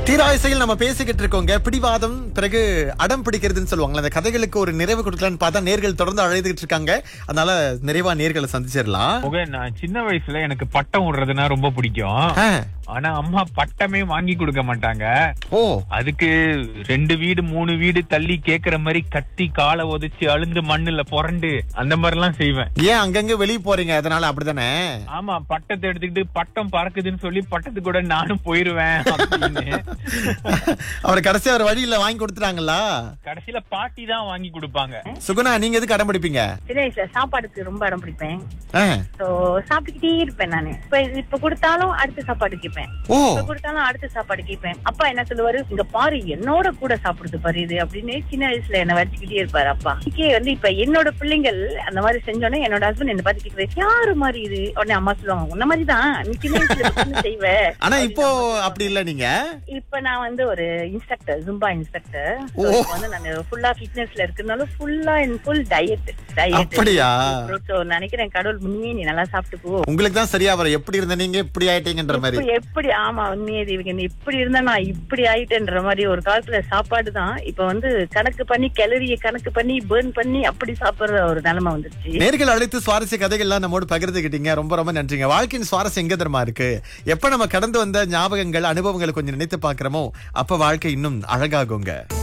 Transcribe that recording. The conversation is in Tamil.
தீராயசையில் நம்ம பேசிக்கிட்டு இருக்கோங்க. பிடிவாதம், பிறகு அடம் பிடிக்கிறதுன்னு சொல்லுவாங்களா, அந்த கதைகளுக்கு ஒரு நிறைவு கொடுக்கலான்னு பார்த்தா நேர்கள் தொடர்ந்து அழைத்துக்கிட்டு இருக்காங்க. அதனால நிறைவா நேர்களை சந்திச்சிடலாம். நான் சின்ன வயசுல எனக்கு பட்டம் விடுறதுன்னா ரொம்ப பிடிக்கும். ஆனா அம்மா பட்டமே வாங்கி கொடுக்க மாட்டாங்க. அதுக்கு 2 வீடு 3 வீடு தள்ளி கேக்குற மாதிரி கத்தி காலை உதைச்சு அழுந்து மண்ணுல புரண்டு அந்த மாதிரி எல்லாம் செய்வேன். ஏன் அங்கங்க வெளியே போறீங்க? அதனால அப்படித்தானே? ஆமா, பட்டத்தை எடுத்துக்கிட்டு பட்டம் பறக்குதுன்னு சொல்லி பட்டத்து கூட நானும் போயிருவேன் அப்படின்னு. அவர் கடைசி அவர் வழியில வாங்கி கொடுத்துட்டாங்களா? கடைசியில பாட்டி தான் வாங்கி கொடுப்பாங்க. சுகுணா, நீங்க எதுக்கு அடம் பிடிப்பீங்க? சின்ன வயசுல சாப்பாடுக்கு ரொம்ப அடம் பிடிப்பேன். சாப்பிட்டுக்கிட்டே இருப்பேன் நானு. இப்ப கொடுத்தாலும் அடுத்த சாப்பாடு கேட்பேன், கொடுத்தாலும் அடுத்த சாப்பாடு கேட்பேன். அப்பா என்ன சொல்லுவாரு, இங்க பாரு என்னோட கூட சாப்பிடுறது பாரு இது அப்படின்னு சின்ன வயசுல என்ன வச்சுக்கிட்டே இருப்பாரு அப்பா. இப்ப என்னோட பிள்ளைங்கள் அந்த மாதிரி செஞ்சோன்னே என்னோட ஹஸ்பண்ட் என்ன பார்த்து கேக்குறாரு, யாரு மாதிரி இது? உடனே அம்மா சொல்லுவாங்க, உன்ன மாதிரிதான் நீ சின்ன வயசுல செய்வ. ஆனா இப்போ அப்படி இல்ல. நீங்க இப்ப நான் ஒரு இன்ஸ்ட்ரக்டர், ஜும்பா இன்ஸ்ட்ரக்டர். நான் ஃபுல்லா ஃபிட்னஸ்ல இருக்கனால ஃபுல் டயட். அப்படியா? நினைக்கிறேன் கடவுள் முன்னே நீ நல்லா சாப்பிட்டு போ, உங்களுக்கு தான் சரியா வர. எப்படி இருந்த நீங்க இப்படி ஆயிட்டீங்கன்ற மாதிரி. எப்படி? ஆமா, உண்மையே இப்படி இருந்தா நான் இப்படி ஆயிட்டேன்ற மாதிரி. ஒரு காலத்துல சாப்பாடு தான் இப்ப கணக்கு பண்ணி கேலரிய கணக்கு பண்ணி பர்ன் பண்ணி அப்படி சாப்பிடுற ஒரு நிலைமை வந்துருச்சு. நேர்கள் அழைத்து சுவாரஸ்ய கதைகள்லாம் நம்மோடு பகிர்ந்துக்கிட்டீங்க. ரொம்ப ரொம்ப நன்றிங்க. வாழ்க்கையின் சுவாரஸ்யம் எங்க தரமா இருக்கு. எப்ப நம்ம கடந்து வந்த ஞாபகங்கள், அனுபவங்களை கொஞ்சம் நினைத்து பாக்குறோமோ அப்ப வாழ்க்கை இன்னும் அழகாகுங்க.